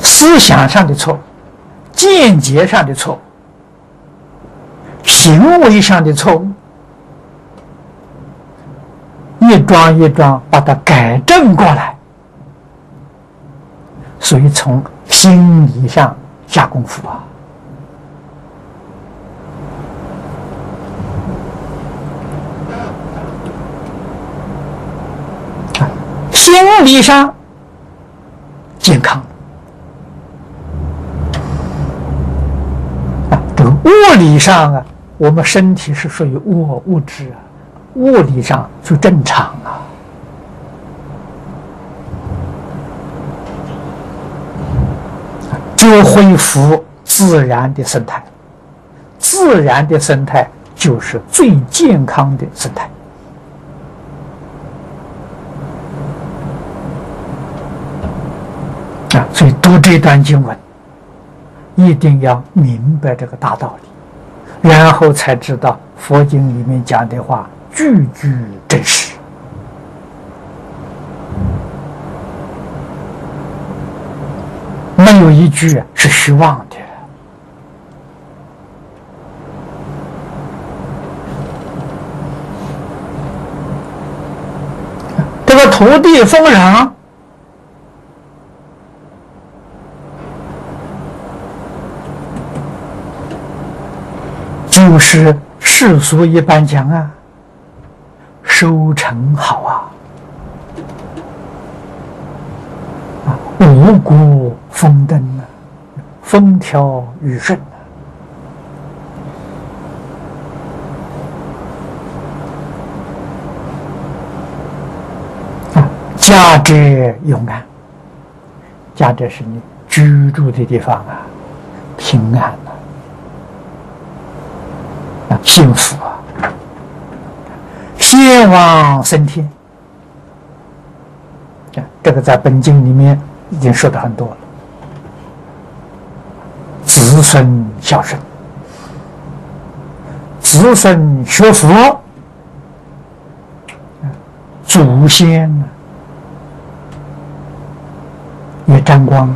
思想上的错误、见解上的错误、行为上的错误，一桩一桩把它改正过来。所以从心理上下功夫啊。心理上健康这个物理上啊，我们身体是属于物质啊，物理上就正常啊。就恢复自然的生态，自然的生态就是最健康的生态。所以读这段经文，一定要明白这个大道理，然后才知道佛经里面讲的话句句真实。没有一句是虚妄的。这个土地丰穰，就是世俗一般讲啊，收成好啊，五谷丰登啊，风调雨顺啊，家者永安，家者是你居住的地方啊，平安幸福啊，先往升天，这个在本经里面已经说的很多了。子孙孝顺，子孙学佛，祖先也沾光。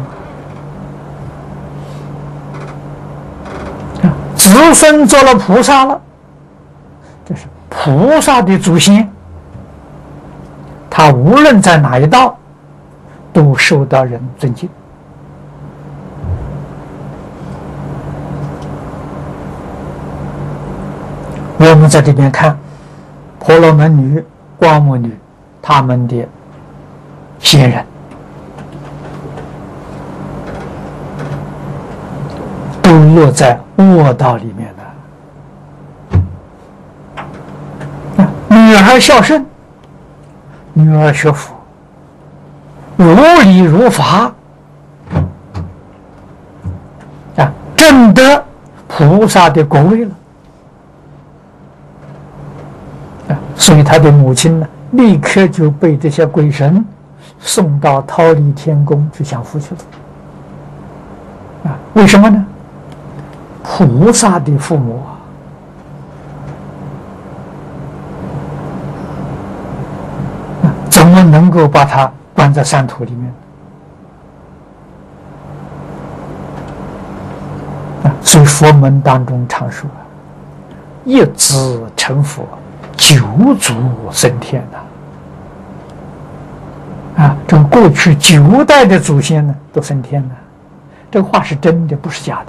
子孙做了菩萨了，这是菩萨的祖先，他无论在哪一道都受到人尊敬。我们在这边看婆罗门女、光目女他们的先人，都落在卧道里面的。女儿孝顺，女儿学佛，如理如法啊，证得菩萨的果位了啊！所以他的母亲呢，立刻就被这些鬼神送到忉利天宫去享福去了啊！为什么呢？菩萨的父母怎么能够把他关在山土里面？所以佛门当中常说一子成佛，九祖升天这个过去9代的祖先呢都升天了，这个话是真的，不是假的。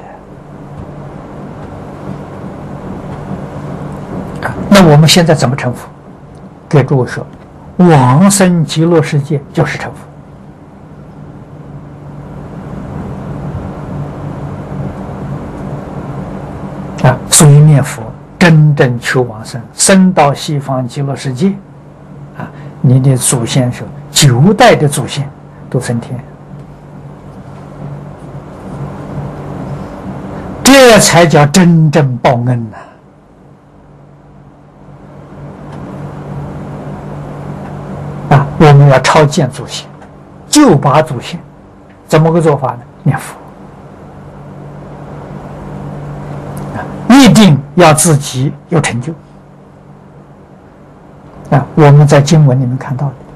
那我们现在怎么成佛？给诸位说，往生极乐世界就是成佛所以念佛真正求往生，生到西方极乐世界你的祖先说9代的祖先都升天，这才叫真正报恩我们要超荐祖先，救拔祖先，怎么个做法呢？念佛，一定要自己有成就我们在经文里面看到的。